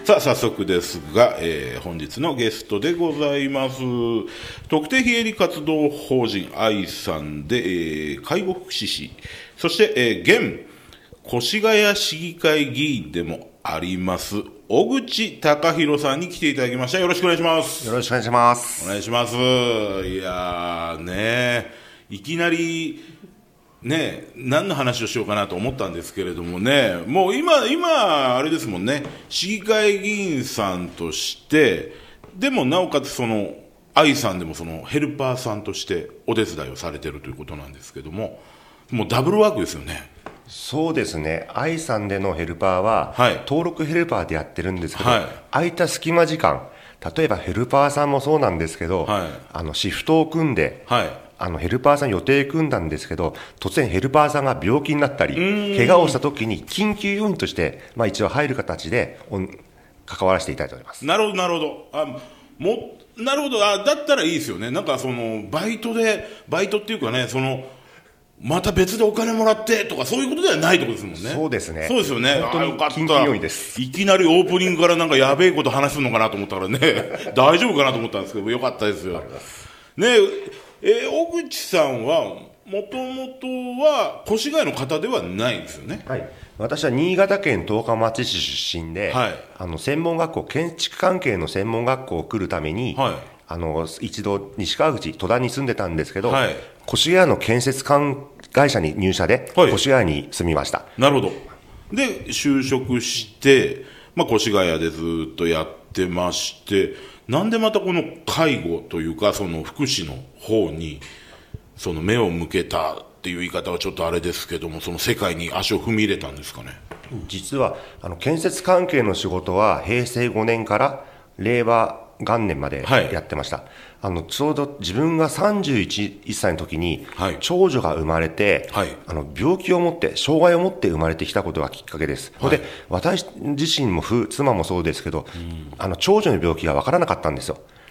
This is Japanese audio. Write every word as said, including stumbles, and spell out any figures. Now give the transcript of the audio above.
さあ早速ですが、えー、本日のゲストでございます。特定非営利活動法人愛さんで、えー、介護福祉士、そして、えー、現越谷市議会議員でもあります小口貴弘さんに来ていただきました。よろしくお願いします。 よろしくお願いします。 お願いします。いやーね、いきなりね、何の話をしようかなと思ったんですけれどもね、もう今、今、あれですもんね、市議会議員さんとして、でもなおかつその、愛さんでもそのヘルパーさんとしてお手伝いをされているということなんですけども、もうダブルワークですよね。 そうですね、愛さんでのヘルパーは、はい、登録ヘルパーでやってるんですけど、はい、空いた隙間時間、例えばヘルパーさんもそうなんですけど、はい、あのシフトを組んで、はいあのヘルパーさん予定組んだんですけど、突然ヘルパーさんが病気になったり怪我をしたときに緊急要員として、まあ、一応入る形で関わらせていただいております。 なるほどなるほど。あもなるほど。あだったらいいですよね。なんかそのバイトでバイトっていうかね、そのまた別でお金もらってとかそういうことではないってことですもんね。 そうですね。 そうですよね。 本当に緊急要員です。 いきなりオープニングからなんかやべえこと話すのかなと思ったからね大丈夫かなと思ったんですけど、よかったですよね。えー、小口さんはもともとは越谷の方ではないんですよね。 はい、私は新潟県十日町市出身で、はい、あの専門学校、建築関係の専門学校を来るために、はい、あの一度西川口戸田に住んでたんですけど、はい、越谷の建設会社に入社で、はい、越谷に住みました。 なるほど。で就職して、まあ、越谷でずっとやってまして、なんでまたこの介護というかその福祉の方にその目を向けたっていう言い方はちょっとあれですけども、その世界に足を踏み入れたんですかね。 実はあの建設関係の仕事はへいせいごねんから令和元年までやってました、はい、あのちょうど自分がさんじゅういっさいの時に長女が生まれて、はい、あの病気を持って障害を持って生まれてきたことがきっかけです、はい、で私自身も妻もそうですけど、あの長女の病気が分からなかったんですよ。